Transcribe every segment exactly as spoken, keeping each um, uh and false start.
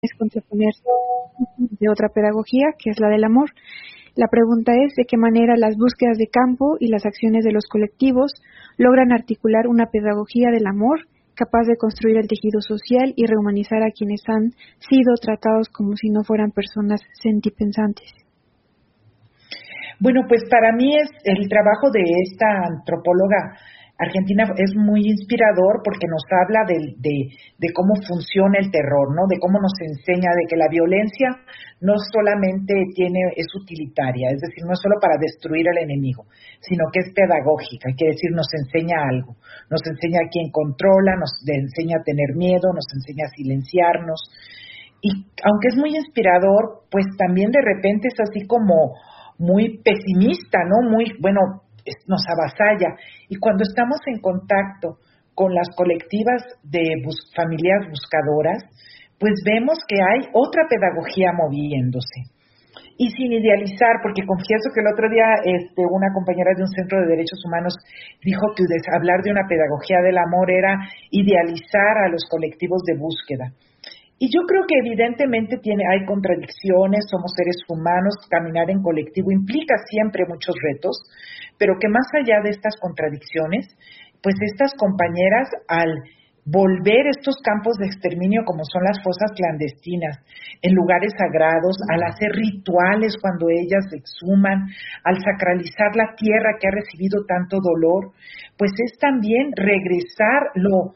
es contraponerse de otra pedagogía, que es la del amor. La pregunta es de qué manera las búsquedas de campo y las acciones de los colectivos logran articular una pedagogía del amor capaz de construir el tejido social y rehumanizar a quienes han sido tratados como si no fueran personas sentipensantes. Bueno, pues para mí es el trabajo de esta antropóloga argentina es muy inspirador porque nos habla de, de, de cómo funciona el terror, ¿no? De cómo nos enseña de que la violencia no solamente tiene, es utilitaria, es decir, no es solo para destruir al enemigo, sino que es pedagógica, quiere decir, nos enseña algo, nos enseña a quién controla, nos enseña a tener miedo, nos enseña a silenciarnos. Y aunque es muy inspirador, pues también de repente es así como muy pesimista, ¿no? Muy, bueno, nos avasalla. Y cuando estamos en contacto con las colectivas de bus- familias buscadoras, pues vemos que hay otra pedagogía moviéndose. Y sin idealizar, porque confieso que el otro día este, una compañera de un centro de derechos humanos dijo que hablar de una pedagogía del amor era idealizar a los colectivos de búsqueda. Y yo creo que evidentemente tiene, hay contradicciones, somos seres humanos, caminar en colectivo implica siempre muchos retos, pero que más allá de estas contradicciones, pues estas compañeras al volver estos campos de exterminio como son las fosas clandestinas en lugares sagrados, al hacer rituales cuando ellas se exhuman, al sacralizar la tierra que ha recibido tanto dolor, pues es también regresar lo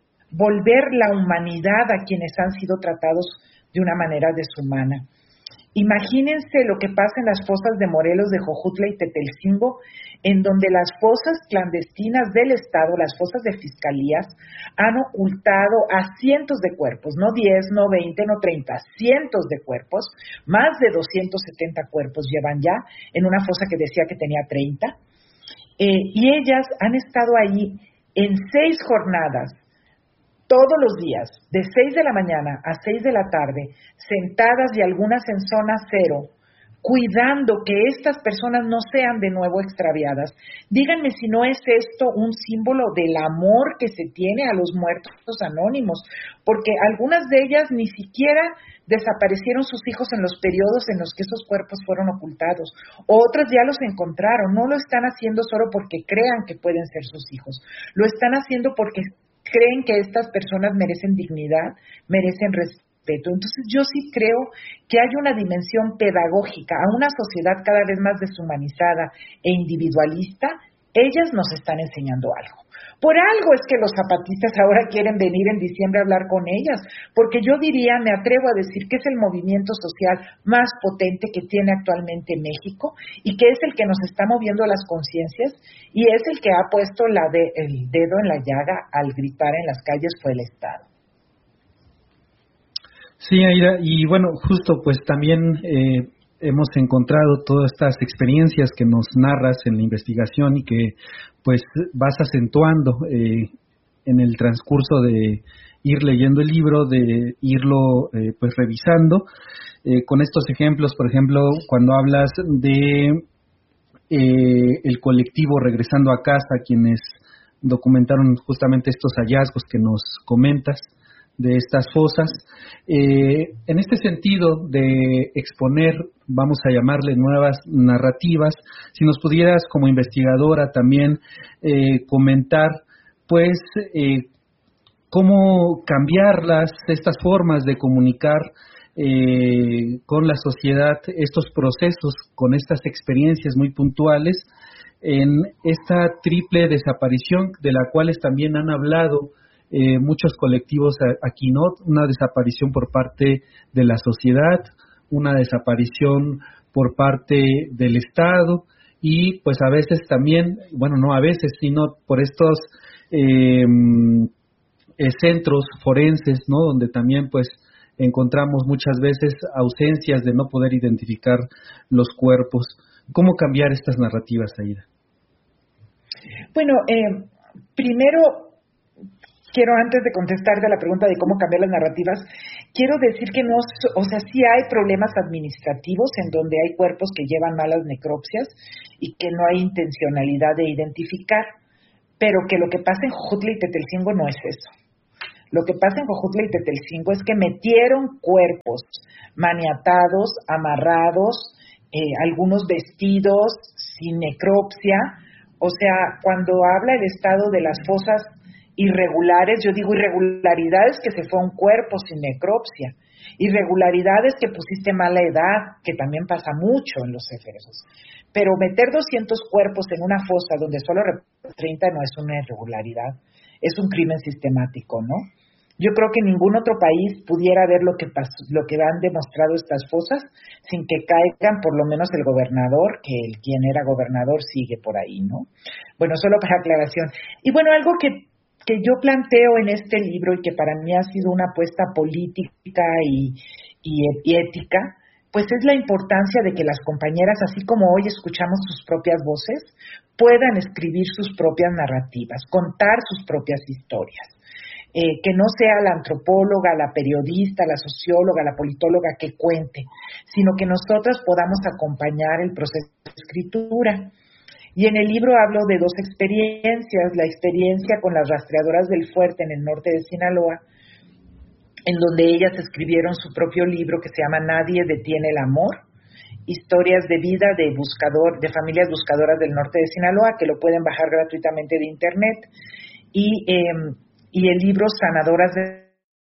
volver la humanidad a quienes han sido tratados de una manera deshumana. Imagínense lo que pasa en las fosas de Morelos, de Jojutla y Tetelcingo, en donde las fosas clandestinas del Estado, las fosas de fiscalías, han ocultado a cientos de cuerpos, no diez, no veinte, no treinta, cientos de cuerpos, más de doscientos setenta cuerpos llevan ya, en una fosa que decía que tenía treinta, eh, y ellas han estado ahí en seis jornadas, todos los días, de seis de la mañana a seis de la tarde, sentadas y algunas en zona cero, cuidando que estas personas no sean de nuevo extraviadas. Díganme si no es esto un símbolo del amor que se tiene a los muertos anónimos, porque algunas de ellas ni siquiera desaparecieron sus hijos en los periodos en los que esos cuerpos fueron ocultados, otras ya los encontraron, no lo están haciendo solo porque crean que pueden ser sus hijos, lo están haciendo porque creen que estas personas merecen dignidad, merecen respeto. Entonces yo sí creo que hay una dimensión pedagógica a una sociedad cada vez más deshumanizada e individualista. Ellas nos están enseñando algo. Por algo es que los zapatistas ahora quieren venir en diciembre a hablar con ellas, porque yo diría, me atrevo a decir que es el movimiento social más potente que tiene actualmente México y que es el que nos está moviendo las conciencias y es el que ha puesto la de, el dedo en la llaga al gritar en las calles fue el Estado. Sí, Aida, y bueno, justo pues también eh, hemos encontrado todas estas experiencias que nos narras en la investigación y que pues vas acentuando eh, en el transcurso de ir leyendo el libro, de irlo eh, pues revisando, eh, con estos ejemplos, por ejemplo, cuando hablas de eh, el colectivo Regresando a Casa, quienes documentaron justamente estos hallazgos que nos comentas de estas fosas. Eh, en este sentido de exponer, vamos a llamarle nuevas narrativas, si nos pudieras como investigadora también eh, comentar, pues, eh, cómo cambiarlas, estas formas de comunicar eh, con la sociedad, estos procesos, con estas experiencias muy puntuales, en esta triple desaparición de la cual también han hablado Eh, muchos colectivos aquí, ¿no? Una desaparición por parte de la sociedad, una desaparición por parte del Estado y pues a veces también, bueno, no a veces, sino por estos eh, eh, centros forenses, ¿no? Donde también pues encontramos muchas veces ausencias de no poder identificar los cuerpos. ¿Cómo cambiar estas narrativas, Aida? Bueno, eh, primero quiero, antes de contestarte a la pregunta de cómo cambiar las narrativas, quiero decir que no, o sea, sí hay problemas administrativos en donde hay cuerpos que llevan malas necropsias y que no hay intencionalidad de identificar, pero que lo que pasa en Jojutla y Tetelcingo no es eso. Lo que pasa en Jojutla y Tetelcingo es que metieron cuerpos maniatados, amarrados, eh, algunos vestidos, sin necropsia. O sea, cuando habla el Estado de las fosas irregulares, yo digo irregularidades que se fue un cuerpo sin necropsia, irregularidades que pusiste mala edad, que también pasa mucho en los efesos. Pero meter doscientos cuerpos en una fosa donde solo treinta no es una irregularidad, es un crimen sistemático, ¿no? Yo creo que ningún otro país pudiera ver lo que pasó, lo que han demostrado estas fosas sin que caigan por lo menos el gobernador, que el quien era gobernador sigue por ahí, ¿no? Bueno, solo para aclaración. Y bueno, algo que que yo planteo en este libro y que para mí ha sido una apuesta política y, y, y ética, pues es la importancia de que las compañeras, así como hoy escuchamos sus propias voces, puedan escribir sus propias narrativas, contar sus propias historias. Eh, que no sea la antropóloga, la periodista, la socióloga, la politóloga que cuente, sino que nosotras podamos acompañar el proceso de escritura. Y en el libro hablo de dos experiencias, la experiencia con las rastreadoras del fuerte en el norte de Sinaloa, en donde ellas escribieron su propio libro que se llama Nadie detiene el amor, historias de vida de buscador, de familias buscadoras del norte de Sinaloa, que lo pueden bajar gratuitamente de internet, y, eh, y el libro Sanadoras de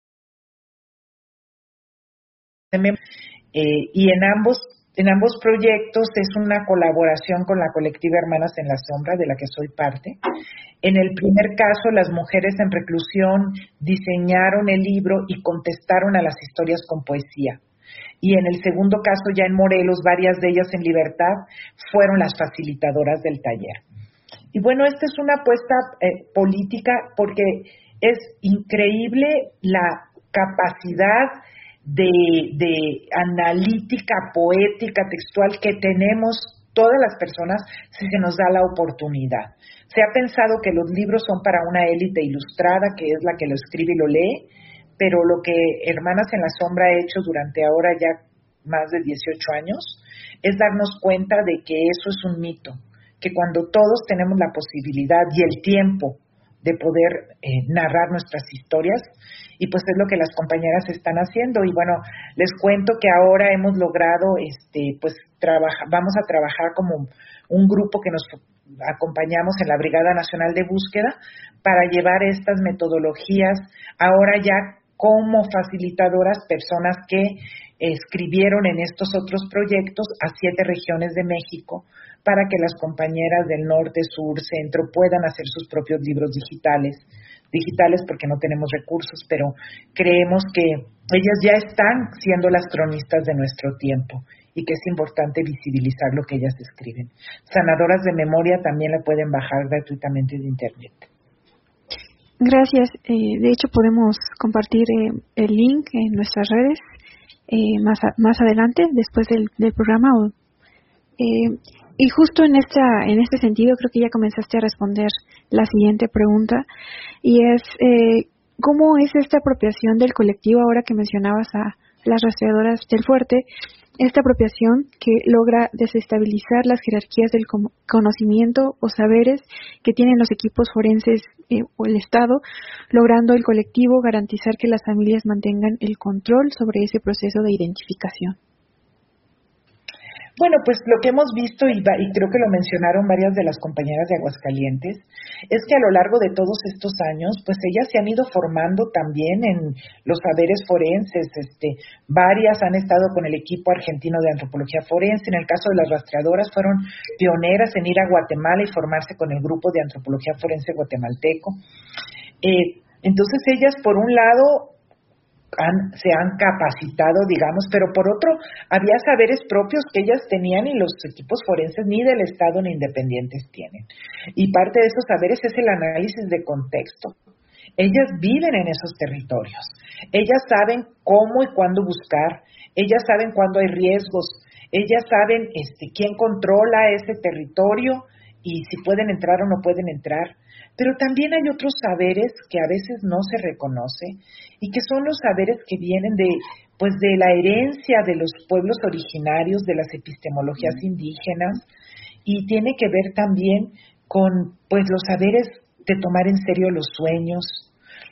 eh, y en ambos En ambos proyectos es una colaboración con la colectiva Hermanas en la Sombra, de la que soy parte. En el primer caso, las mujeres en reclusión diseñaron el libro y contestaron a las historias con poesía. Y en el segundo caso, ya en Morelos, varias de ellas en libertad, fueron las facilitadoras del taller. Y bueno, esta es una apuesta eh, política porque es increíble la capacidad De, de analítica, poética, textual que tenemos todas las personas si se nos da la oportunidad. Se ha pensado que los libros son para una élite ilustrada, que es la que lo escribe y lo lee, pero lo que Hermanas en la Sombra ha hecho durante ahora ya más de dieciocho años es darnos cuenta de que eso es un mito, que cuando todos tenemos la posibilidad y el tiempo de poder eh, narrar nuestras historias, y pues es lo que las compañeras están haciendo. Y bueno, les cuento que ahora hemos logrado, este, pues trabaja, vamos a trabajar como un grupo que nos acompañamos en la Brigada Nacional de Búsqueda para llevar estas metodologías ahora ya como facilitadoras, personas que escribieron en estos otros proyectos a siete regiones de México, para que las compañeras del norte, sur, centro puedan hacer sus propios libros digitales, digitales porque no tenemos recursos, pero creemos que ellas ya están siendo las cronistas de nuestro tiempo y que es importante visibilizar lo que ellas escriben. Sanadoras de Memoria también la pueden bajar gratuitamente de internet. Gracias. Eh, de hecho, podemos compartir eh, el link en nuestras redes eh, más, a, más adelante, después del, del programa. O, eh, y justo en esta en este sentido, creo que ya comenzaste a responder la siguiente pregunta, y es eh, ¿cómo es esta apropiación del colectivo, ahora que mencionabas a las rastreadoras del fuerte, esta apropiación que logra desestabilizar las jerarquías del conocimiento o saberes que tienen los equipos forenses eh, o el Estado, logrando el colectivo garantizar que las familias mantengan el control sobre ese proceso de identificación? Bueno, pues lo que hemos visto, y, y creo que lo mencionaron varias de las compañeras de Aguascalientes, es que a lo largo de todos estos años, pues ellas se han ido formando también en los saberes forenses. Este, varias han estado con el equipo argentino de antropología forense. En el caso de las rastreadoras, fueron pioneras en ir a Guatemala y formarse con el grupo de antropología forense guatemalteco. Eh, entonces ellas, por un lado, Han, se han capacitado, digamos, pero por otro, había saberes propios que ellas tenían y los equipos forenses ni del Estado ni independientes tienen. Y parte de esos saberes es el análisis de contexto. Ellas viven en esos territorios. Ellas saben cómo y cuándo buscar. Ellas saben cuándo hay riesgos. Ellas saben este, quién controla ese territorio y si pueden entrar o no pueden entrar. Pero también hay otros saberes que a veces no se reconoce y que son los saberes que vienen de, pues, de la herencia de los pueblos originarios, de las epistemologías indígenas, y tiene que ver también con, pues, los saberes de tomar en serio los sueños,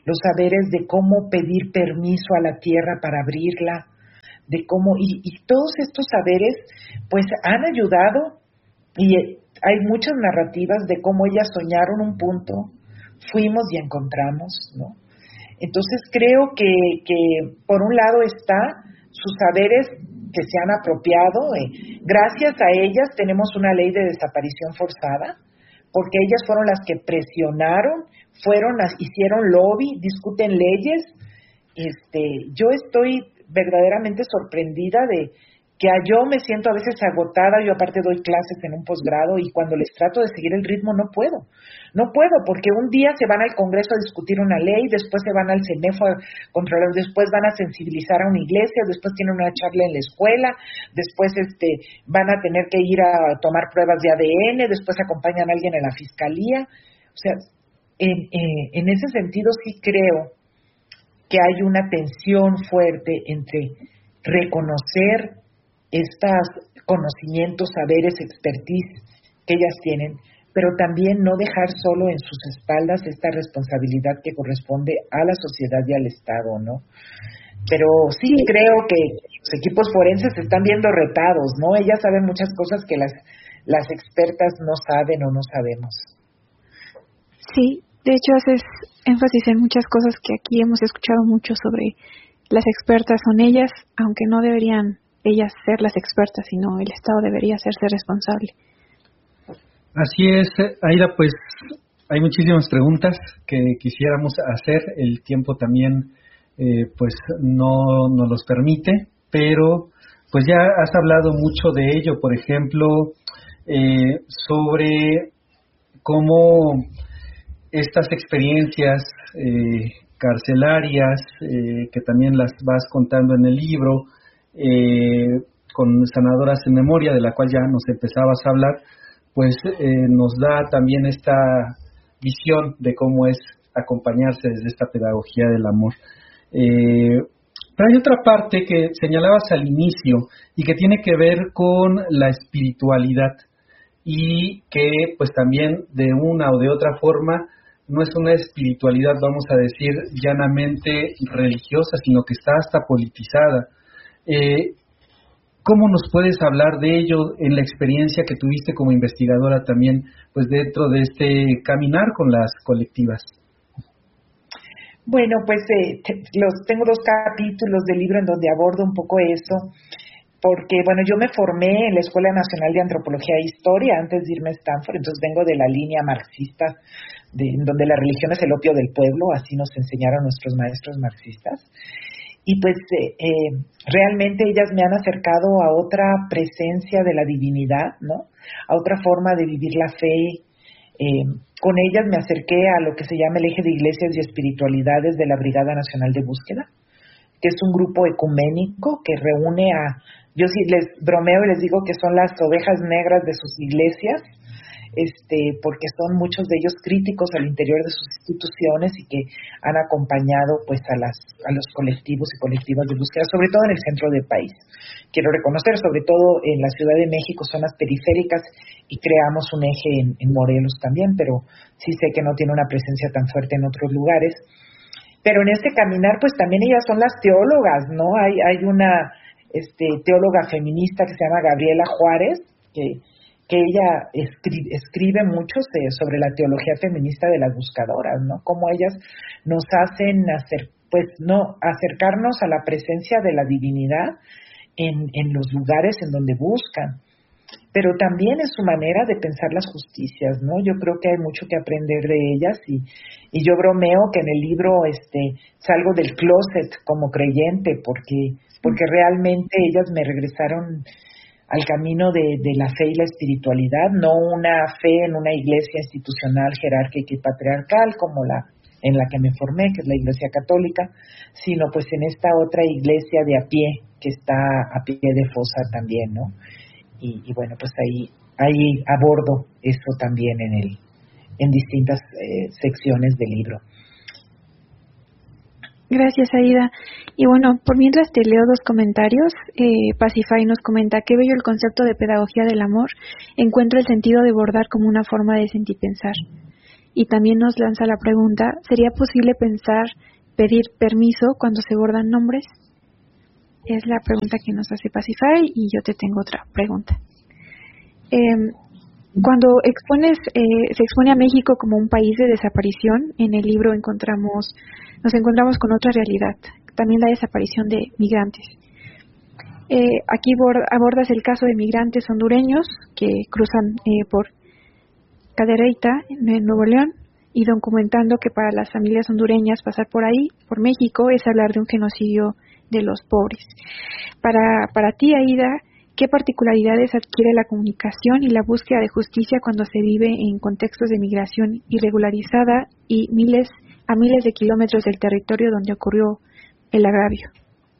los saberes de cómo pedir permiso a la tierra para abrirla, de cómo, y, y todos estos saberes pues han ayudado, y hay muchas narrativas de cómo ellas soñaron un punto, fuimos y encontramos, ¿no? Entonces creo que, que por un lado está sus saberes que se han apropiado, eh, gracias a ellas tenemos una ley de desaparición forzada, porque ellas fueron las que presionaron, fueron, hicieron lobby, discuten leyes. Este, yo estoy verdaderamente sorprendida de que yo me siento a veces agotada. Yo aparte doy clases en un posgrado y cuando les trato de seguir el ritmo no puedo, no puedo, porque un día se van al Congreso a discutir una ley, después se van al CENEFO a controlar, después van a sensibilizar a una iglesia, después tienen una charla en la escuela, después este van a tener que ir a tomar pruebas de A D N, después acompañan a alguien en la fiscalía. O sea, en, eh, en ese sentido sí creo que hay una tensión fuerte entre reconocer estos conocimientos, saberes, expertise que ellas tienen, pero también no dejar solo en sus espaldas esta responsabilidad que corresponde a la sociedad y al Estado, ¿no? Pero sí creo que los equipos forenses se están viendo retados, ¿no? Ellas saben muchas cosas que las, las expertas no saben o no sabemos. Sí, de hecho haces énfasis en muchas cosas que aquí hemos escuchado mucho sobre las expertas son ellas, aunque no deberían ellas ser las expertas, sino el Estado debería hacerse responsable. Así es, Aida, pues hay muchísimas preguntas que quisiéramos hacer, el tiempo también eh, pues no nos los permite, pero pues ya has hablado mucho de ello, por ejemplo, eh, sobre cómo estas experiencias eh, carcelarias, eh, que también las vas contando en el libro, Eh, con Sanadoras en Memoria, de la cual ya nos empezabas a hablar, pues eh, nos da también esta visión de cómo es acompañarse desde esta pedagogía del amor. Eh, pero hay otra parte que señalabas al inicio y que tiene que ver con la espiritualidad y que pues también de una o de otra forma no es una espiritualidad, vamos a decir, llanamente religiosa, sino que está hasta politizada. Eh, ¿Cómo nos puedes hablar de ello en la experiencia que tuviste como investigadora también, pues dentro de este caminar con las colectivas? Bueno, pues eh, te, los tengo dos capítulos del libro en donde abordo un poco eso, porque bueno, yo me formé en la Escuela Nacional de Antropología e Historia antes de irme a Stanford, entonces vengo de la línea marxista, de, en donde la religión es el opio del pueblo, así nos enseñaron nuestros maestros marxistas. Y pues eh, eh, realmente ellas me han acercado a otra presencia de la divinidad, ¿no? A otra forma de vivir la fe. Eh, con ellas me acerqué a lo que se llama el Eje de Iglesias y Espiritualidades de la Brigada Nacional de Búsqueda, que es un grupo ecuménico que reúne a, yo sí les bromeo y les digo que son las ovejas negras de sus iglesias, este, porque son muchos de ellos críticos al interior de sus instituciones y que han acompañado pues a las a los colectivos y colectivas de búsqueda, sobre todo en el centro del país. Quiero reconocer, sobre todo en la Ciudad de México, zonas periféricas, y creamos un eje en, en Morelos también, pero sí sé que no tiene una presencia tan fuerte en otros lugares. Pero en este caminar, pues también ellas son las teólogas, ¿no? Hay, hay una este, teóloga feminista que se llama Gabriela Juárez, que que ella escribe, escribe mucho sobre la teología feminista de las buscadoras, ¿no? Cómo ellas nos hacen hacer, pues, no, acercarnos a la presencia de la divinidad en, en los lugares en donde buscan. Pero también es su manera de pensar las justicias, ¿no? Yo creo que hay mucho que aprender de ellas y, y yo bromeo que en el libro este, salgo del closet como creyente porque, porque realmente ellas me regresaron al camino de, de la fe y la espiritualidad, no una fe en una iglesia institucional, jerárquica y patriarcal como la en la que me formé, que es la Iglesia Católica, sino pues en esta otra iglesia de a pie, que está a pie de fosa también, ¿no? Y, y bueno, pues ahí, ahí abordo eso también en el, en distintas eh, secciones del libro. Gracias, Aida. Y bueno, por mientras te leo dos comentarios, eh, Pacify nos comenta: qué bello el concepto de pedagogía del amor, encuentro el sentido de bordar como una forma de sentir pensar. Y también nos lanza la pregunta, ¿sería posible pensar pedir permiso cuando se bordan nombres? Es la pregunta que nos hace Pacify, y yo te tengo otra pregunta. Eh, cuando expones, eh, se expone a México como un país de desaparición, en el libro encontramos, nos encontramos con otra realidad, también la desaparición de migrantes. Eh, aquí abordas el caso de migrantes hondureños que cruzan eh, por Cadereyta, en Nuevo León, y documentando que para las familias hondureñas pasar por ahí, por México, es hablar de un genocidio de los pobres. Para, para ti, Aida, ¿qué particularidades adquiere la comunicación y la búsqueda de justicia cuando se vive en contextos de migración irregularizada y miles a miles de kilómetros del territorio donde ocurrió el agravio?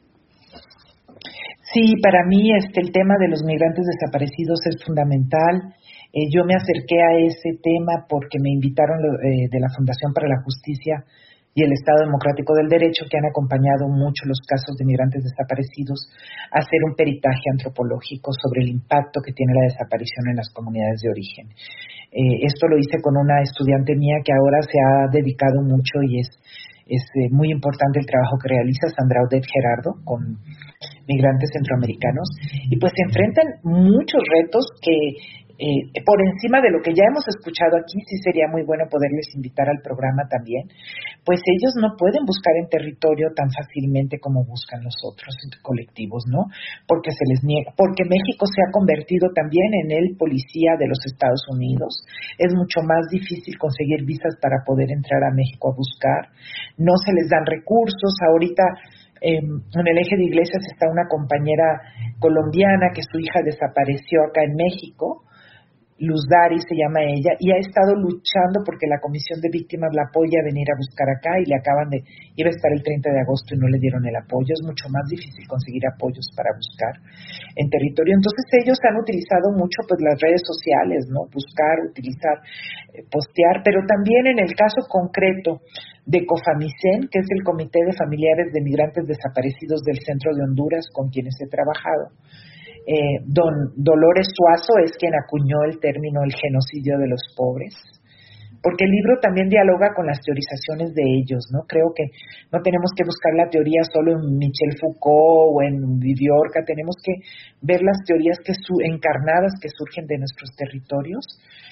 Sí, para mí este, el tema de los migrantes desaparecidos es fundamental. Eh, yo me acerqué a ese tema porque me invitaron eh, de la Fundación para la Justicia y el Estado Democrático del Derecho, que han acompañado mucho los casos de migrantes desaparecidos, a hacer un peritaje antropológico sobre el impacto que tiene la desaparición en las comunidades de origen. Eh, esto lo hice con una estudiante mía que ahora se ha dedicado mucho y es, es eh, muy importante el trabajo que realiza, Sandra Odette Gerardo, con migrantes centroamericanos, y pues se enfrentan muchos retos que Eh, por encima de lo que ya hemos escuchado aquí, sí sería muy bueno poderles invitar al programa también, pues ellos no pueden buscar en territorio tan fácilmente como buscan los otros colectivos, ¿no? Porque se les niega, porque México se ha convertido también en el policía de los Estados Unidos. Es mucho más difícil conseguir visas para poder entrar a México a buscar, no se les dan recursos. Ahorita Eh, en el eje de iglesias está una compañera colombiana que su hija desapareció acá en México, Luz Dari se llama ella, y ha estado luchando porque la Comisión de Víctimas la apoya a venir a buscar acá, y le acaban de, iba a estar el treinta de agosto y no le dieron el apoyo. Es mucho más difícil conseguir apoyos para buscar en territorio. Entonces ellos han utilizado mucho pues las redes sociales, ¿no? Buscar, utilizar, eh, postear, pero también en el caso concreto de COFAMICEN, que es el Comité de Familiares de Migrantes Desaparecidos del Centro de Honduras, con quienes he trabajado. Eh, don Dolores Suazo es quien acuñó el término el genocidio de los pobres, porque el libro también dialoga con las teorizaciones de ellos, ¿no? Creo que no tenemos que buscar la teoría solo en Michel Foucault o en Viviorca, tenemos que ver las teorías que su, encarnadas que surgen de nuestros territorios.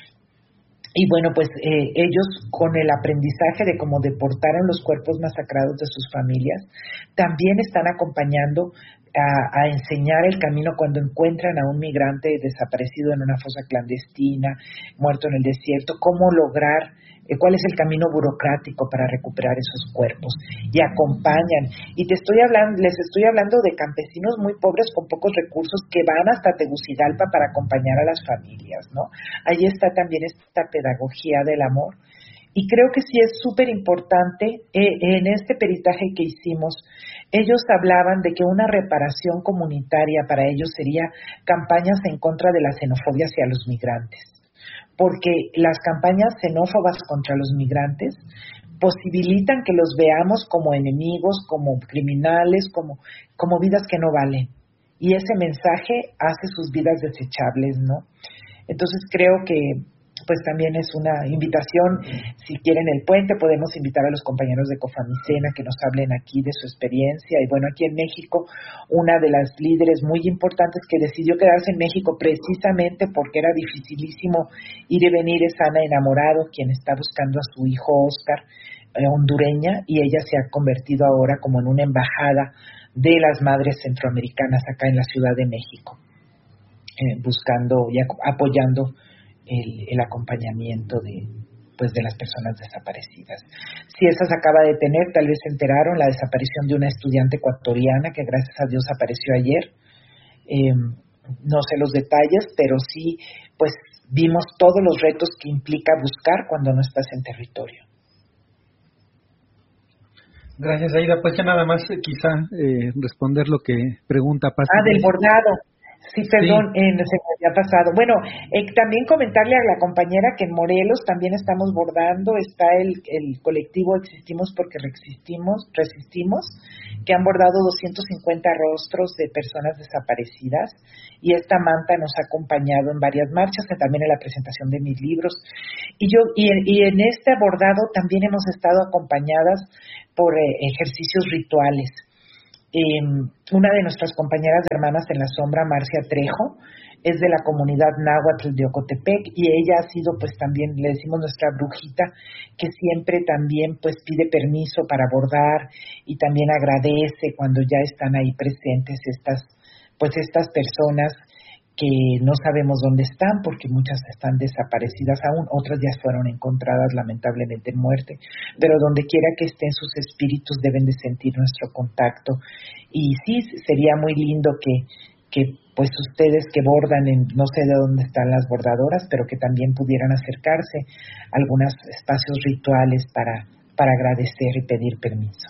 Y bueno, pues eh, ellos con el aprendizaje de cómo deportaron los cuerpos masacrados de sus familias, también están acompañando a, a enseñar el camino cuando encuentran a un migrante desaparecido en una fosa clandestina, muerto en el desierto, cómo lograr, eh, cuál es el camino burocrático para recuperar esos cuerpos, y acompañan. Y te estoy hablando, les estoy hablando de campesinos muy pobres con pocos recursos que van hasta Tegucigalpa para acompañar a las familias, ¿no? Ahí está también esta pedagogía del amor. Y creo que sí es súper importante, eh, en este peritaje que hicimos, ellos hablaban de que una reparación comunitaria para ellos sería campañas en contra de la xenofobia hacia los migrantes, porque las campañas xenófobas contra los migrantes posibilitan que los veamos como enemigos, como criminales, como, como vidas que no valen, y ese mensaje hace sus vidas desechables, ¿no? Entonces creo que pues también es una invitación. Si quieren el puente, podemos invitar a los compañeros de COFAMICEN a que nos hablen aquí de su experiencia. Y bueno, aquí en México, una de las líderes muy importantes que decidió quedarse en México precisamente porque era dificilísimo ir y venir es Ana Enamorado, quien está buscando a su hijo Oscar, eh, hondureña, y ella se ha convertido ahora como en una embajada de las madres centroamericanas acá en la Ciudad de México, eh, buscando y apoyando El, el acompañamiento de pues de las personas desaparecidas. Si esa se acaba de tener, tal vez se enteraron, la desaparición de una estudiante ecuatoriana que gracias a Dios apareció ayer. Eh, no sé los detalles, pero sí pues vimos todos los retos que implica buscar cuando no estás en territorio. Gracias, Aida. Pues ya nada más eh, quizá eh, responder lo que pregunta Paz. Ah, del bordado. Sí, perdón, sí. Eh, se me había pasado. Bueno, eh, también comentarle a la compañera que en Morelos también estamos bordando, está el, el colectivo Existimos porque resistimos, resistimos, que han bordado doscientos cincuenta rostros de personas desaparecidas, y esta manta nos ha acompañado en varias marchas, también en la presentación de mis libros. Y yo y en, y en este bordado también hemos estado acompañadas por eh, ejercicios rituales. Eh, una de nuestras compañeras de Hermanas en la Sombra, Marcia Trejo, es de la comunidad náhuatl de Ocotepec, y ella ha sido pues también, le decimos nuestra brujita, que siempre también pues pide permiso para bordar y también agradece cuando ya están ahí presentes estas pues estas personas que no sabemos dónde están, porque muchas están desaparecidas aún, otras ya fueron encontradas lamentablemente en muerte, pero donde quiera que estén sus espíritus deben de sentir nuestro contacto. Y sí, sería muy lindo que, que pues ustedes que bordan, en, no sé de dónde están las bordadoras, pero que también pudieran acercarse a algunos espacios rituales para, para agradecer y pedir permiso.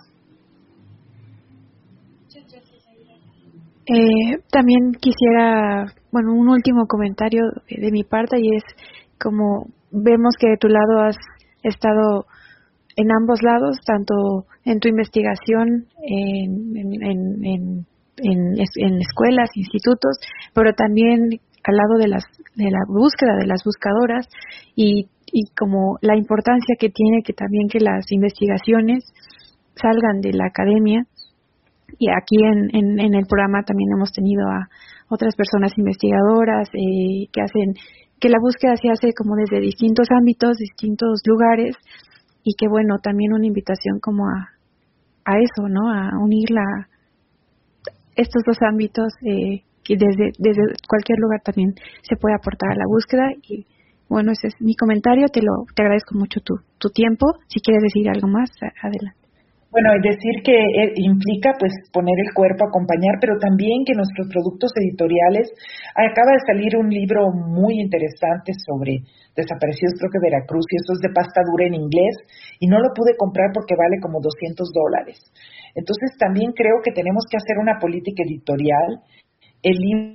Eh, también quisiera, bueno, un último comentario de, de mi parte, y es como vemos que de tu lado has estado en ambos lados, tanto en tu investigación en, en, en, en, en, en escuelas, institutos, pero también al lado de las de la búsqueda de las buscadoras, y, y como la importancia que tiene que también que las investigaciones salgan de la academia. Y aquí en, en, en el programa también hemos tenido a otras personas investigadoras eh, que hacen que la búsqueda se hace como desde distintos ámbitos, distintos lugares, y que bueno, también una invitación como a, a eso, ¿no? A unir la, estos dos ámbitos eh, que desde, desde cualquier lugar también se puede aportar a la búsqueda. Y bueno, ese es mi comentario, te lo te agradezco mucho tu, tu tiempo. Si quieres decir algo más, adelante. Bueno, y decir que implica pues poner el cuerpo, acompañar, pero también que nuestros productos editoriales, acaba de salir un libro muy interesante sobre desaparecidos, creo que Veracruz, y esto es de pasta dura en inglés, y no lo pude comprar porque vale como doscientos dólares. Entonces también creo que tenemos que hacer una política editorial. El libro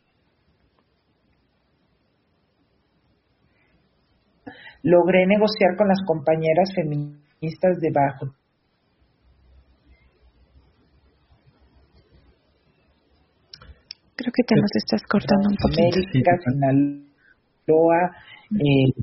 logré negociar con las compañeras feministas de Bajo Creo que te nos estás cortando un poquito. América, Sinaloa, eh,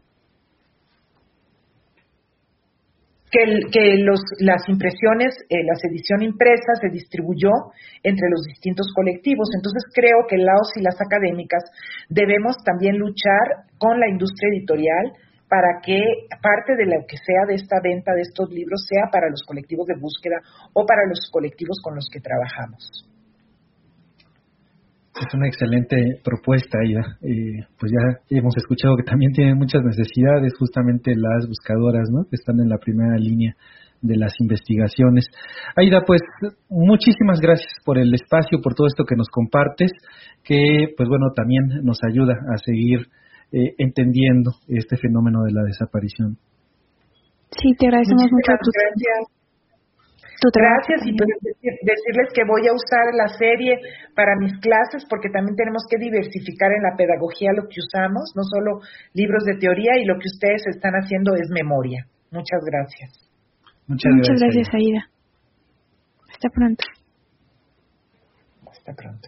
que, el, que los, las impresiones, eh, la edición impresa se distribuyó entre los distintos colectivos. Entonces creo que Laos y las académicas debemos también luchar con la industria editorial para que parte de lo que sea de esta venta de estos libros sea para los colectivos de búsqueda o para los colectivos con los que trabajamos. Es una excelente propuesta, Aida. Eh, pues ya hemos escuchado que también tienen muchas necesidades, justamente las buscadoras, ¿no? Que están en la primera línea de las investigaciones. Aida, pues muchísimas gracias por el espacio, por todo esto que nos compartes, que pues bueno, también nos ayuda a seguir eh, entendiendo este fenómeno de la desaparición. Sí, te agradecemos mucho. Tu... Gracias. Gracias, y pues decirles que voy a usar la serie para mis clases, porque también tenemos que diversificar en la pedagogía lo que usamos, no solo libros de teoría, y lo que ustedes están haciendo es memoria. Muchas gracias. Muchas, Muchas gracias, gracias, Aida. Hasta pronto. Hasta pronto.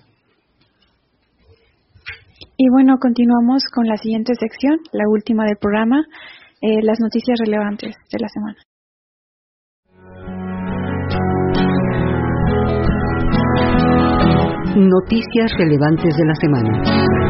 Y bueno, continuamos con la siguiente sección, la última del programa, eh, las noticias relevantes de la semana. Noticias relevantes de la semana.